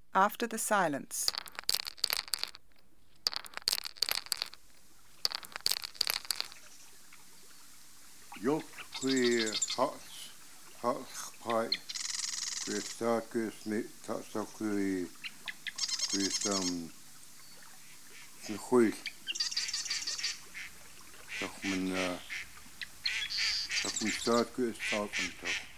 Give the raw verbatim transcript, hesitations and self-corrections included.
After the silence. Jot kui hats hats pai kui stakus mit tatsa kui kui stam hui toch men toch men stakus talk en toch